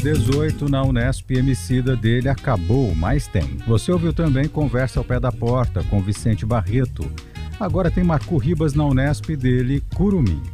2018, na Unesp, Emicida dele acabou, mas tem. Você ouviu também Conversa ao Pé da Porta, com Vicente Barreto. Agora tem Marco Ribas na Unesp dele, Curumim.